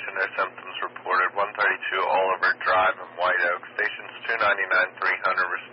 investigation, no symptoms reported. 132 Oliver Drive in White Oak. Stations 299, 300,